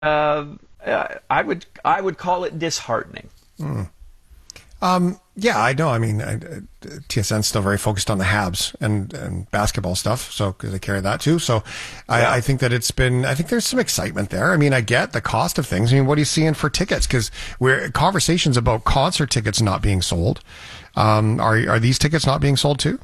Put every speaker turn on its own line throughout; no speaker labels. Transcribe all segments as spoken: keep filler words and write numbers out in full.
uh, I would I would call it disheartening.
Mm. Um, yeah, I know. I mean, I, T S N's still very focused on the Habs and, and basketball stuff, so because they carry that too. So, I,
yeah.
I think that it's been. I think there's some excitement there. I mean, I get the cost of things. I mean, what are you seeing for tickets? Because we're conversations about concert tickets not being sold. Um, are are these tickets not being sold too?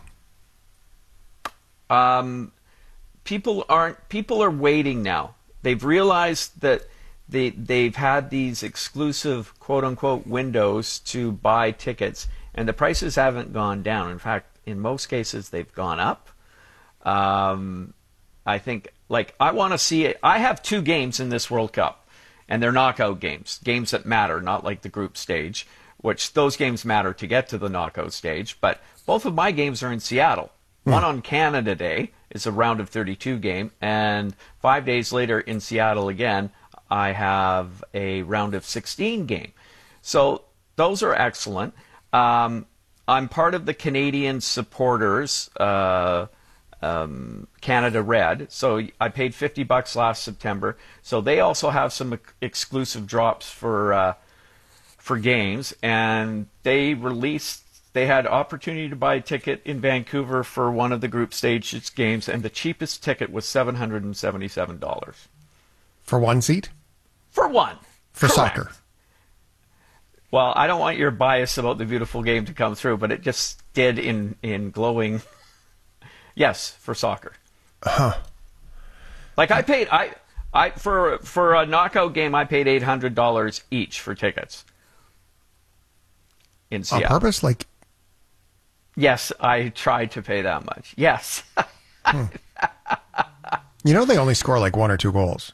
Um, people aren't. People are waiting now. They've realized that. They, they've had these exclusive quote-unquote windows to buy tickets, and the prices haven't gone down. In fact, in most cases, they've gone up. Um, I think, like, I want to see it. I have two games in this World Cup, and they're knockout games, games that matter, not like the group stage, which those games matter to get to the knockout stage. But both of my games are in Seattle. Hmm. One on Canada Day is a round of thirty-two game, and five days later in Seattle again, I have a round of sixteen game. So those are excellent. Um, I'm part of the Canadian supporters, uh, um, Canada Red. So I paid fifty bucks last September. So they also have some ex exclusive drops for uh, for games, and they released. They had opportunity to buy a ticket in Vancouver for one of the group stage games, and the cheapest ticket was seven hundred and seventy-seven dollars.
For one seat?
For one.
For
Correct.
Soccer.
Well, I don't want your bias about the beautiful game to come through, but it just did in, in glowing. Yes, for soccer.
Huh.
Like I paid, I, I for for a knockout game, I paid eight hundred dollars each for tickets. In Seattle.
On purpose? Like.
Yes, I tried to pay that much. Yes.
hmm. You know they only score like one or two goals.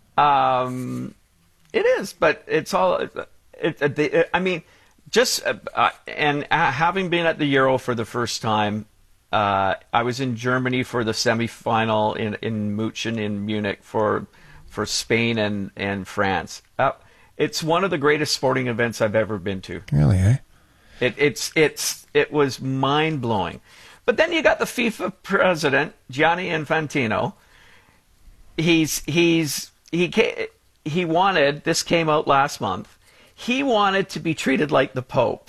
Um, it is, but it's all. It, it, it, I mean, just uh, and uh, having been at the Euro for the first time, uh, I was in Germany for the semifinal in in München in Munich for for Spain and and France. Uh, it's one of the greatest sporting events I've ever been to.
Really, eh?
It it's it's it was mind blowing. But then you got the FIFA president Gianni Infantino. He's he's He he wanted, this came out last month, he wanted to be treated like the Pope.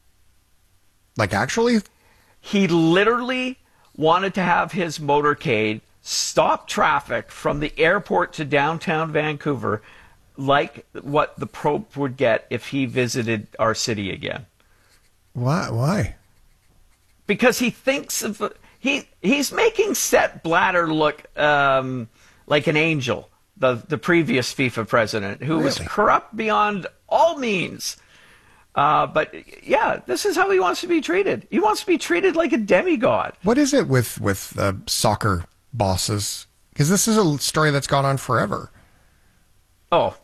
Like actually?
He literally wanted to have his motorcade stop traffic from the airport to downtown Vancouver like what the Pope would get if he visited our city again.
Why? Why?
Because he thinks of, he, he's making Sepp Blatter look um, like an angel. The, the previous FIFA president, who really? was corrupt beyond all means. Uh, but, yeah, this is how he wants to be treated. He wants to be treated like a demigod.
What is it with, with uh, soccer bosses? Because this is a story that's gone on forever.
Oh.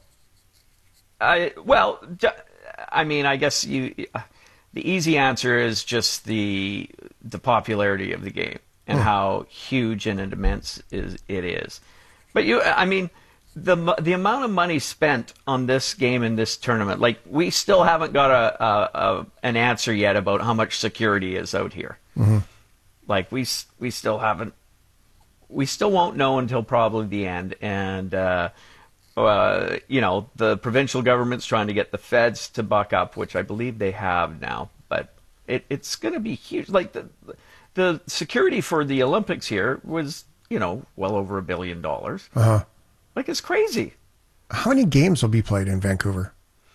I, well, I mean, I guess you. the easy answer is just the, the popularity of the game and hmm. how huge and immense is, it is. But, you, I mean... The the amount of money spent on this game in this tournament, like we still haven't got a, a, a an answer yet about how much security is out here.
Mm-hmm.
Like we we still haven't, we still won't know until probably the end. And uh, uh, you know, the provincial government's trying to get the feds to buck up, which I believe they have now. But it it's going to be huge. Like the the security for the Olympics here was, you know, well over a billion dollars.
Uh huh.
Like, it's crazy.
How many games will be played in Vancouver?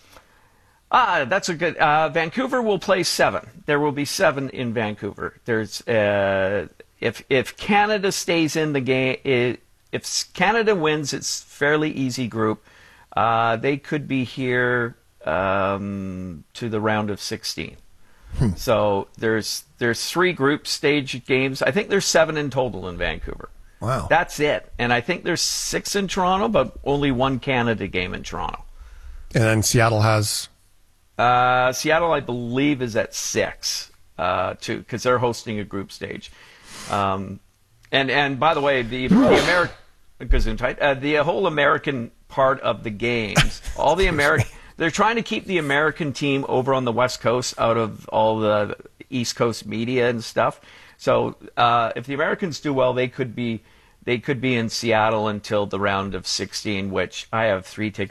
Ah, that's a good... Uh, Vancouver will play seven. There will be seven in Vancouver. There's... Uh, if if Canada stays in the game... If Canada wins its fairly easy group, uh, they could be here um, to the round of sixteen. Hmm. So there's, there's three group stage games. I think there's seven in total in Vancouver.
Wow.
That's it. And I think there's six in Toronto, but only one Canada game in Toronto.
And then Seattle has?
Uh, Seattle, I believe, is at six, uh, too, because they're hosting a group stage. Um, and, and by the way, the, the American... Gesundheit, uh, the whole American part of the games, all the American... They're trying to keep the American team over on the West Coast out of all the East Coast media and stuff. So uh, if the Americans do well, they could be they could be in Seattle until the round of sixteen, which I have three tickets